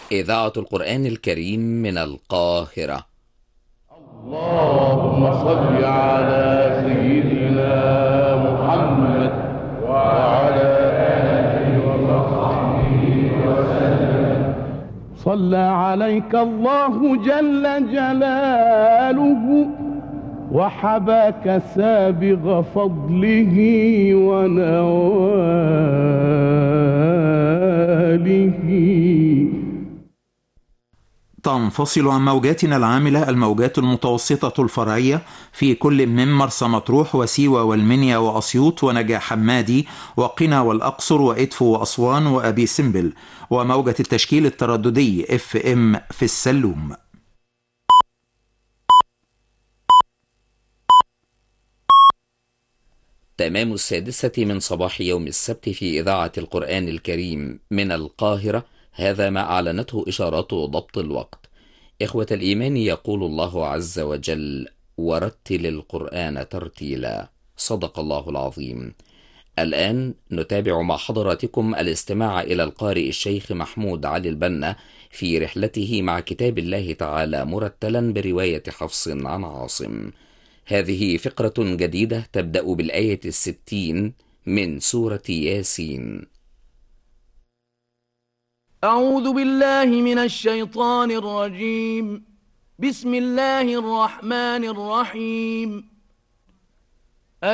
إذاعة القرآن الكريم من القاهرة. اللهم صل على سيدنا محمد وعلى آله وصحبه وسلم. صلى عليك الله جل جلاله وحباك سابغ فضله ونواله. تنفصل عن موجاتنا العاملة الموجات المتوسطة الفرعية في كل من مرسى مطروح وسيوة والمنيا وأسيوط ونجع حمادي وقنا والأقصر وإدفو وأسوان وأبي سمبل، وموجة التشكيل الترددي FM في السلوم. تمام 6 من صباح يوم السبت في إذاعة القرآن الكريم من القاهرة. هذا ما أعلنته إشارات ضبط الوقت. إخوة الإيمان، يقول الله عز وجل: ورتل القرآن ترتيلا. صدق الله العظيم. الآن نتابع مع حضراتكم الاستماع إلى القارئ الشيخ محمود علي البنا في رحلته مع كتاب الله تعالى مرتلا برواية حفص عن عاصم. هذه فقرة جديدة تبدأ بالآية 60 من سورة ياسين. أعوذ بالله من الشيطان الرجيم. بسم الله الرحمن الرحيم.